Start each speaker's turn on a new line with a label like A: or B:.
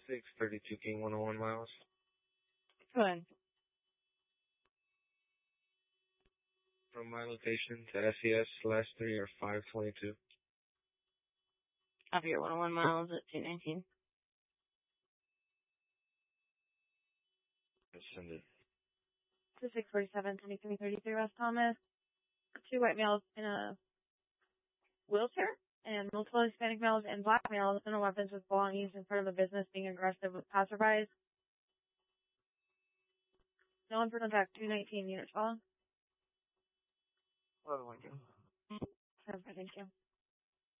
A: 632 King 101 miles.
B: Go ahead.
A: From my location to SES, last three are 522.
B: Copy your 101 miles at 219.
A: Send it.
B: 647, 2333 West Thomas. 2 white males in a wheelchair and multiple Hispanic males and black males with no weapons with belongings in front of the business being aggressive with passerbys. No one for contact 219 unit 12.
A: What do I do?
B: Thank you.